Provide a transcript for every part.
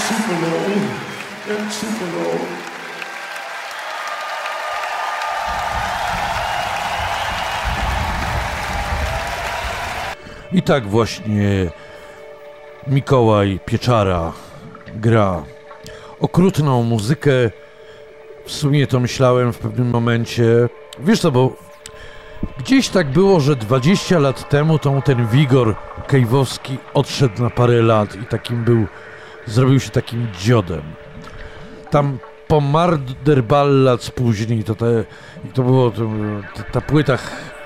Tupelo. I tak właśnie Mikołaj Pieczara gra okrutną muzykę. W sumie to myślałem w pewnym momencie, wiesz co, bo gdzieś tak było, że 20 lat temu ten wigor kejwowski odszedł na parę lat i zrobił się takim dziodem. Tam po Murder Ballads później, to było ta płyta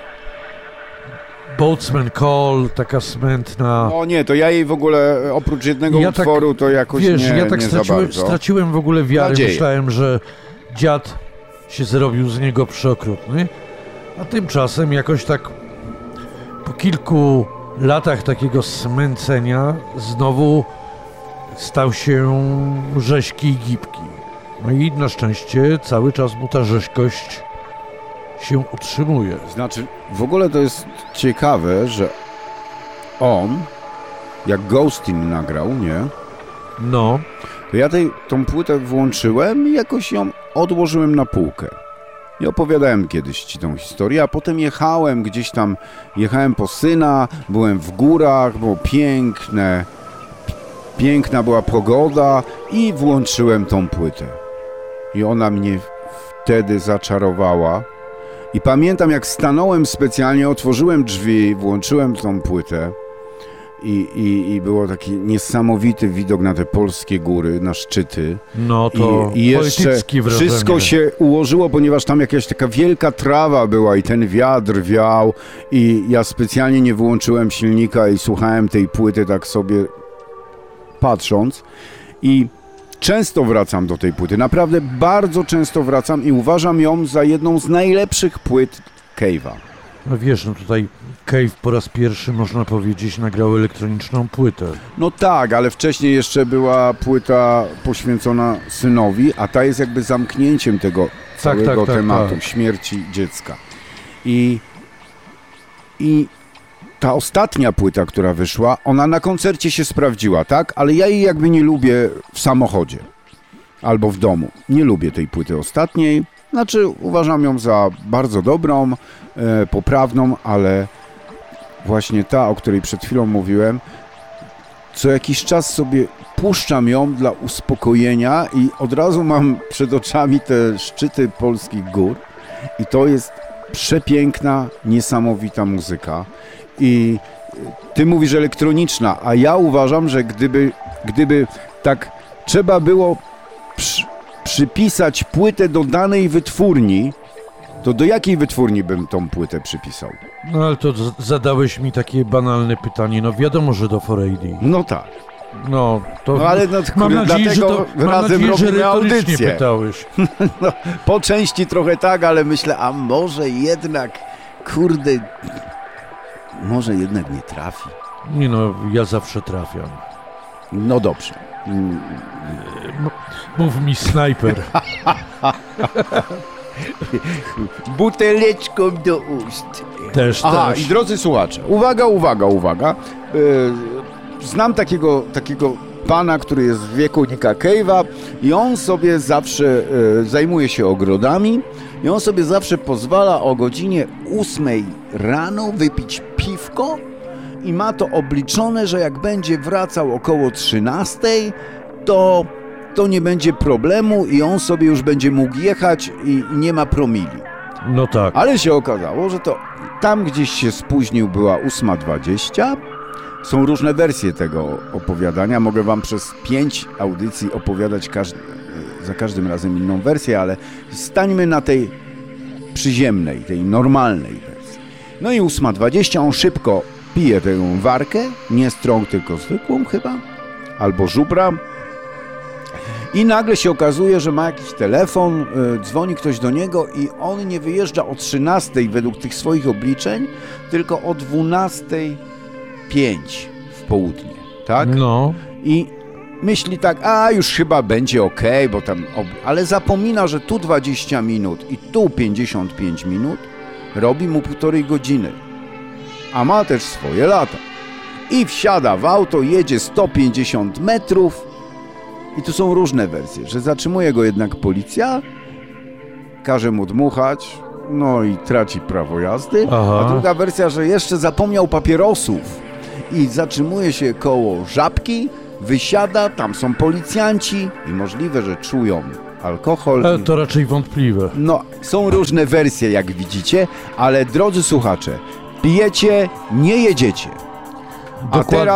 Boatsman Call, taka smętna. O nie, to ja jej w ogóle oprócz jednego utworu to jakoś straciłem w ogóle wiarę. Myślałem, że dziad się zrobił z niego przeokrutny, a tymczasem jakoś tak po kilku latach takiego smęcenia znowu stał się rzeźki i gibki. No i na szczęście cały czas mu ta rzeźkość się utrzymuje. Znaczy, w ogóle to jest ciekawe, że on, jak Ghostin nagrał, nie? No. To ja tą płytę włączyłem i jakoś ją odłożyłem na półkę. I opowiadałem kiedyś ci tą historię, a potem jechałem po syna, byłem w górach, było piękne, piękna była pogoda i włączyłem tą płytę. I ona mnie wtedy zaczarowała. I pamiętam, jak stanąłem specjalnie, otworzyłem drzwi, włączyłem tą płytę i było taki niesamowity widok na te polskie góry, na szczyty. No to i jeszcze wszystko się ułożyło, ponieważ tam jakaś taka wielka trawa była i ten wiatr wiał i ja specjalnie nie wyłączyłem silnika i słuchałem tej płyty tak sobie patrząc i często wracam do tej płyty, naprawdę bardzo często wracam i uważam ją za jedną z najlepszych płyt Cave'a. No wiesz, tutaj Cave po raz pierwszy, można powiedzieć, nagrał elektroniczną płytę. No tak, ale wcześniej jeszcze była płyta poświęcona synowi, a ta jest jakby zamknięciem tego całego tematu śmierci dziecka. I ta ostatnia płyta, która wyszła, ona na koncercie się sprawdziła, tak? Ale ja jej jakby nie lubię w samochodzie albo w domu. Nie lubię tej płyty ostatniej. Znaczy uważam ją za bardzo dobrą, poprawną, ale właśnie ta, o której przed chwilą mówiłem, co jakiś czas sobie puszczam ją dla uspokojenia i od razu mam przed oczami te szczyty polskich gór i to jest przepiękna, niesamowita muzyka. I ty mówisz elektroniczna, a ja uważam, że gdyby tak trzeba było przypisać płytę do danej wytwórni, to do jakiej wytwórni bym tą płytę przypisał? No ale to zadałeś mi takie banalne pytanie, no wiadomo, że do 4AD. No tak. No, to no ale mam nadzieję, że retorycznie pytałeś. No, po części trochę tak, ale myślę, a może jednak, kurde, może jednak nie trafi. Nie no, ja zawsze trafiam. No dobrze. Mów mi snajper. Buteleczką do ust. Też. I drodzy słuchacze, uwaga. Znam takiego pana, który jest w wieku Nicka Cave'a i on sobie zawsze zajmuje się ogrodami i on sobie zawsze pozwala o godzinie 8 rano wypić piwko i ma to obliczone, że jak będzie wracał około 13, to nie będzie problemu i on sobie już będzie mógł jechać i nie ma promili. No tak. Ale się okazało, że to tam gdzieś się spóźnił, była 8:20. Są różne wersje tego opowiadania. Mogę wam przez 5 audycji opowiadać za każdym razem inną wersję, ale stańmy na tej przyziemnej, tej normalnej wersji. No i 8:20, on szybko pije tę warkę, nie strąg, tylko zwykłą chyba, albo żubra. I nagle się okazuje, że ma jakiś telefon, dzwoni ktoś do niego i on nie wyjeżdża o 13 według tych swoich obliczeń, tylko o 12:05 w południe, tak? No. I myśli tak, już chyba będzie okej, bo tam... Ale zapomina, że tu 20 minut i tu 55 minut robi mu 1,5 godziny. A ma też swoje lata. I wsiada w auto, jedzie 150 metrów I tu są różne wersje, że zatrzymuje go jednak policja, każe mu dmuchać, no i traci prawo jazdy. Aha. A druga wersja, że jeszcze zapomniał papierosów i zatrzymuje się koło Żabki, wysiada, tam są policjanci i możliwe, że czują alkohol. To raczej wątpliwe. No, są różne wersje, jak widzicie, ale drodzy słuchacze, pijecie, nie jedziecie. A Dokładnie. teraz